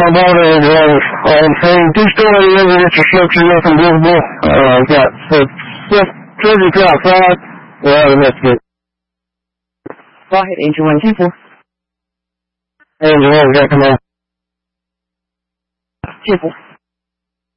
about it. Saying this story is that your structure is unbelievable. Got surgery outside. That's it. Go ahead, Angel 124. Angel 1, come on. 24.